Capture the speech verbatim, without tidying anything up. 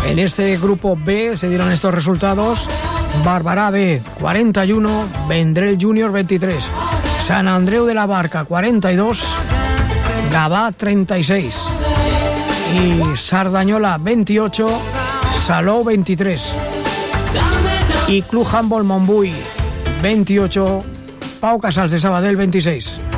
En este grupo B se dieron estos resultados: Barberà B, cuarenta y uno, Vendrell Júnior veintitrés, Sant Andreu de la Barca cuarenta y dos, Gavà treinta y seis y Sardañola veintiocho, Salou veintitrés y Club Handbol Montbui veintiocho, Pau Casals de Sabadell veintiséis.